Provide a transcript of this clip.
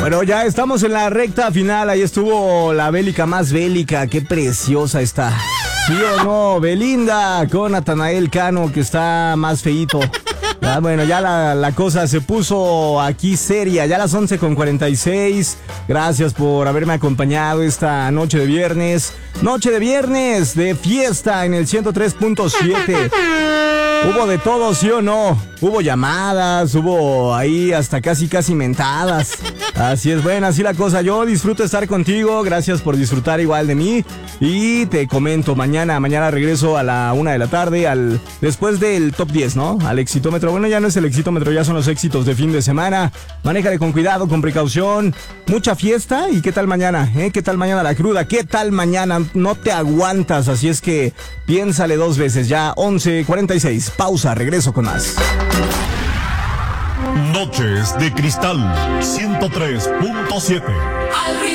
Bueno, ya estamos en la recta final. Ahí estuvo la bélica más bélica. Qué preciosa está. ¿Sí o no? Belinda con Natanael Cano, que está más feíto. Ya, bueno, ya la cosa se puso aquí seria. Ya a las 11:46. Gracias por haberme acompañado esta noche de viernes. Noche de viernes de fiesta en el 103.7. Hubo de todo, ¿sí o no? Hubo llamadas, hubo ahí hasta casi mentadas. Así es, bueno, así la cosa. Yo disfruto estar contigo, gracias por disfrutar igual de mí. Y te comento, mañana regreso a la 1 de la tarde, después del top 10, ¿no? Al exitómetro. Bueno, ya no es el exitómetro, ya son los éxitos de fin de semana. Manéjale con cuidado, con precaución. Mucha fiesta. ¿Y qué tal mañana? ¿Qué tal mañana la cruda? ¿Qué tal mañana? No te aguantas, así es que piénsale dos veces. Ya 11:46. Pausa, regreso con más. Noches de Cristal 103.7.